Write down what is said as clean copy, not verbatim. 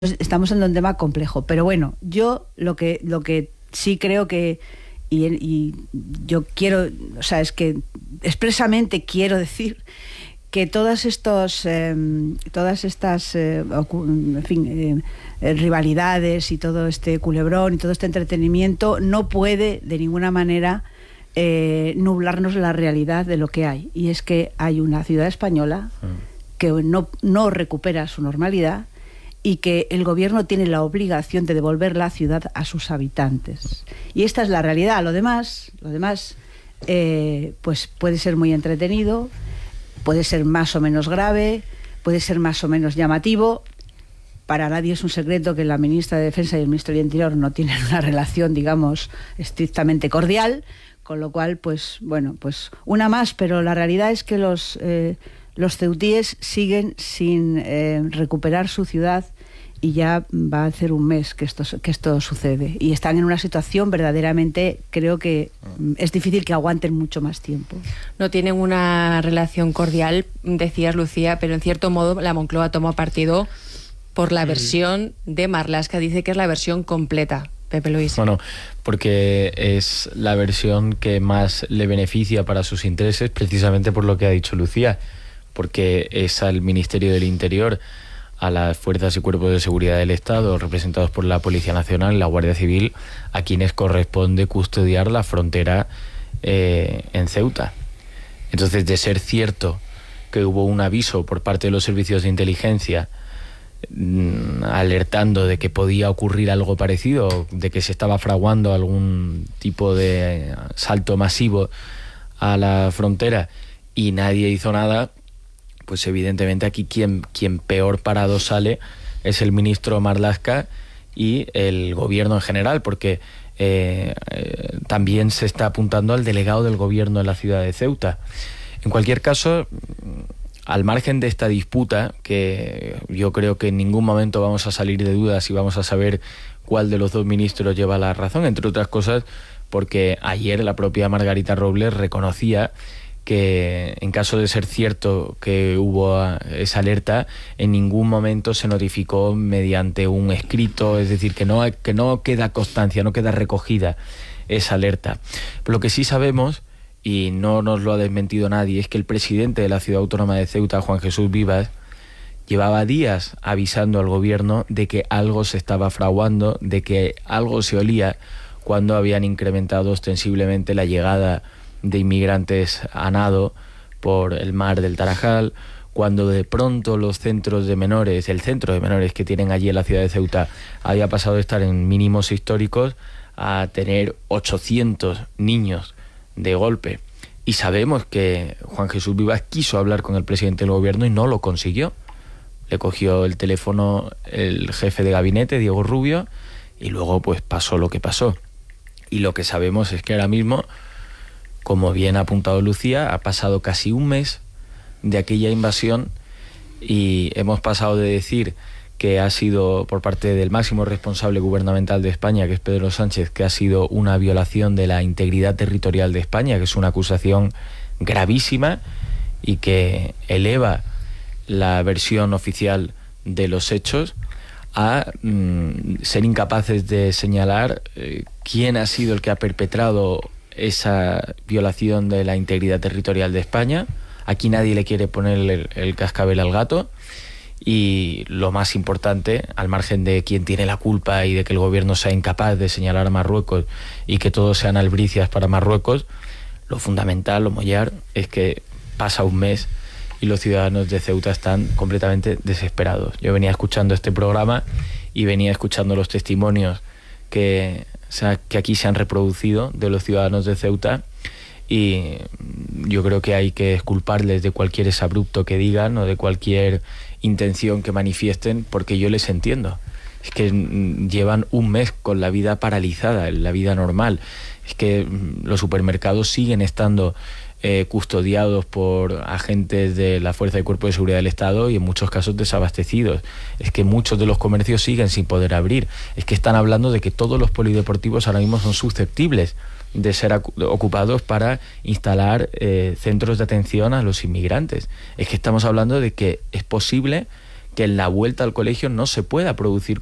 estamos en un tema complejo, pero bueno, yo lo que sí creo que y yo quiero, o sea, es que expresamente quiero decir que todas estas rivalidades y todo este culebrón y todo este entretenimiento no puede de ninguna manera nublarnos la realidad de lo que hay, y es que hay una ciudad española que no recupera su normalidad y que el gobierno tiene la obligación de devolver la ciudad a sus habitantes. Y esta es la realidad. Lo demás pues puede ser muy entretenido, puede ser más o menos grave, puede ser más o menos llamativo. Para nadie es un secreto que la ministra de Defensa y el ministro del Interior no tienen una relación, digamos, estrictamente cordial, con lo cual, pues bueno, pues una más, pero la realidad es que los ceutíes siguen sin recuperar su ciudad, y ya va a hacer un mes que esto sucede, y están en una situación verdaderamente, creo que es difícil que aguanten mucho más tiempo. No tienen una relación cordial, decías, Lucía, pero en cierto modo la Moncloa toma partido por la versión de Marlaska, dice que es la versión completa. Pepe Luis. Bueno, porque es la versión que más le beneficia para sus intereses, precisamente por lo que ha dicho Lucía, porque es al Ministerio del Interior, a las fuerzas y cuerpos de seguridad del Estado, representados por la Policía Nacional y la Guardia Civil, a quienes corresponde custodiar la frontera en Ceuta. Entonces, de ser cierto que hubo un aviso por parte de los servicios de inteligencia alertando de que podía ocurrir algo parecido, de que se estaba fraguando algún tipo de salto masivo a la frontera, y nadie hizo nada, pues evidentemente aquí quien peor parado sale es el ministro Marlaska y el gobierno en general, porque también se está apuntando al delegado del gobierno en la ciudad de Ceuta. En cualquier caso, al margen de esta disputa, que yo creo que en ningún momento vamos a salir de dudas y vamos a saber cuál de los dos ministros lleva la razón, entre otras cosas porque ayer la propia Margarita Robles reconocía que en caso de ser cierto que hubo esa alerta, en ningún momento se notificó mediante un escrito, es decir, que no queda constancia, no queda recogida esa alerta. Pero lo que sí sabemos, y no nos lo ha desmentido nadie, es que el presidente de la Ciudad Autónoma de Ceuta, Juan Jesús Vivas, llevaba días avisando al gobierno de que algo se estaba fraguando, de que algo se olía, cuando habían incrementado ostensiblemente la llegada de inmigrantes a nado por el mar del Tarajal, cuando de pronto los centros de menores, el centro de menores que tienen allí en la ciudad de Ceuta, había pasado de estar en mínimos históricos a tener 800 niños de golpe. Y sabemos que Juan Jesús Vivas quiso hablar con el presidente del gobierno y no lo consiguió. Le cogió el teléfono el jefe de gabinete, Diego Rubio, y luego pues pasó lo que pasó. Y lo que sabemos es que ahora mismo, como bien ha apuntado Lucía, ha pasado casi un mes de aquella invasión y hemos pasado de decir que ha sido por parte del máximo responsable gubernamental de España, que es Pedro Sánchez, que ha sido una violación de la integridad territorial de España, que es una acusación gravísima y que eleva la versión oficial de los hechos, a ser incapaces de señalar quién ha sido el que ha perpetrado esa violación de la integridad territorial de España. Aquí nadie le quiere poner el cascabel al gato, y lo más importante, al margen de quién tiene la culpa y de que el gobierno sea incapaz de señalar a Marruecos y que todos sean albricias para Marruecos, lo fundamental, lo mollar, es que pasa un mes y los ciudadanos de Ceuta están completamente desesperados. Yo venía escuchando este programa y venía escuchando los testimonios que aquí se han reproducido de los ciudadanos de Ceuta, y yo creo que hay que exculparles de cualquier exabrupto que digan o de cualquier intención que manifiesten, porque yo les entiendo. Es que llevan un mes con la vida paralizada, la vida normal. Es que los supermercados siguen estando custodiados por agentes de la Fuerza y Cuerpo de Seguridad del Estado y en muchos casos desabastecidos. Es que muchos de los comercios siguen sin poder abrir. Es que están hablando de que todos los polideportivos ahora mismo son susceptibles de ser ocupados para instalar centros de atención a los inmigrantes. Es que estamos hablando de que es posible que en la vuelta al colegio no se pueda producir